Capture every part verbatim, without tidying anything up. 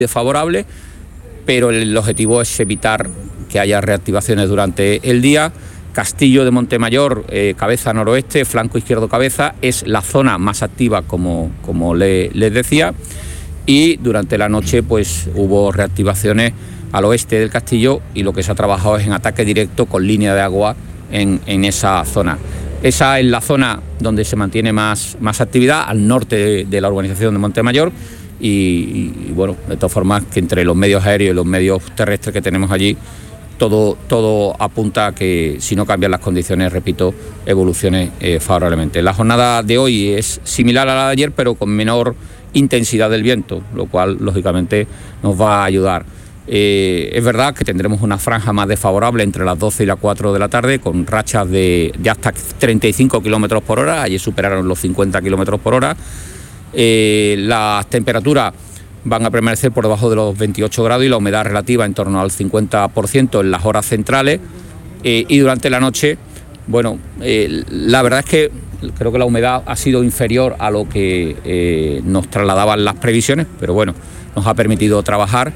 favorable, pero el objetivo es evitar que haya reactivaciones durante el día. Castillo de Montemayor, eh, cabeza noroeste, flanco izquierdo cabeza, es la zona más activa, como, como le, les decía, y durante la noche pues hubo reactivaciones al oeste del Castillo y lo que se ha trabajado es en ataque directo con línea de agua en, en esa zona. Esa es la zona donde se mantiene más, más actividad, al norte de, de la urbanización de Montemayor, y, y, y bueno, de todas formas que entre los medios aéreos y los medios terrestres que tenemos allí, Todo, todo apunta a que, si no cambian las condiciones, repito, evolucione eh, favorablemente. La jornada de hoy es similar a la de ayer, pero con menor intensidad del viento, lo cual, lógicamente, nos va a ayudar. Eh, es verdad que tendremos una franja más desfavorable entre las doce y las cuatro de la tarde, con rachas de, de hasta treinta y cinco kilómetros por hora, ayer superaron los cincuenta kilómetros por hora. Eh, las temperaturas van a permanecer por debajo de los veintiocho grados y la humedad relativa en torno al cincuenta por ciento en las horas centrales, eh, y durante la noche, bueno, eh, la verdad es que creo que la humedad ha sido inferior a lo que eh, nos trasladaban las previsiones, pero bueno, nos ha permitido trabajar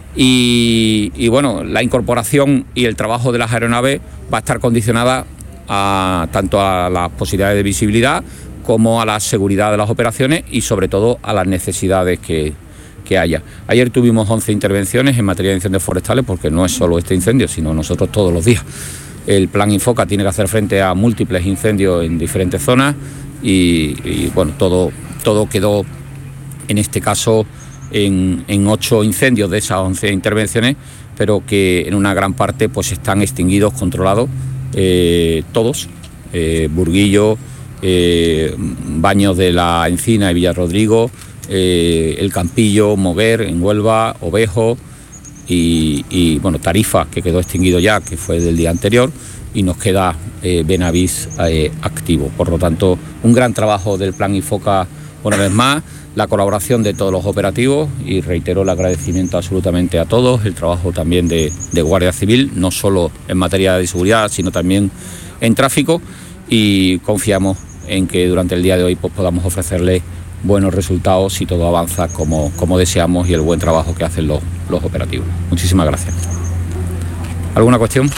y, y bueno, la incorporación y el trabajo de las aeronaves va a estar condicionada a, tanto a las posibilidades de visibilidad como a la seguridad de las operaciones y sobre todo a las necesidades que que haya. Ayer tuvimos once intervenciones en materia de incendios forestales, porque no es solo este incendio, sino nosotros todos los días. El plan Infoca tiene que hacer frente a múltiples incendios en diferentes zonas y, y bueno, todo, todo quedó en este caso en, en ocho incendios de esas once intervenciones, pero que en una gran parte pues están extinguidos, controlados, eh, todos, eh, Burguillo, eh, Baños de la Encina y Villarrodrigo, Eh, el Campillo, Moguer en Huelva, Ovejo y, y bueno, Tarifa, que quedó extinguido ya, que fue del día anterior, y nos queda eh, Benavís eh, activo. Por lo tanto, un gran trabajo del plan Infoca una vez más, la colaboración de todos los operativos y reitero el agradecimiento absolutamente a todos, el trabajo también de, de Guardia Civil, no solo en materia de seguridad, sino también en tráfico, y confiamos en que durante el día de hoy pues, podamos ofrecerles buenos resultados si todo avanza como, como deseamos y el buen trabajo que hacen los, los operativos. Muchísimas gracias. ¿Alguna cuestión?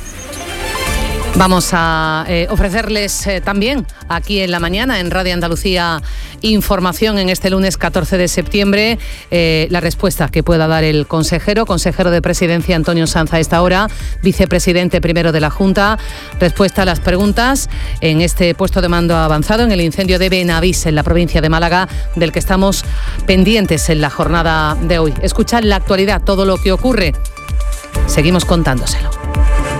Vamos a eh, ofrecerles eh, también aquí en la mañana en Radio Andalucía Información en este lunes catorce de septiembre eh, la respuesta que pueda dar el consejero, consejero de Presidencia Antonio Sanz a esta hora, vicepresidente primero de la Junta. Respuesta a las preguntas en este puesto de mando avanzado en el incendio de Benavís en la provincia de Málaga, del que estamos pendientes en la jornada de hoy. Escuchar la actualidad, todo lo que ocurre. Seguimos contándoselo.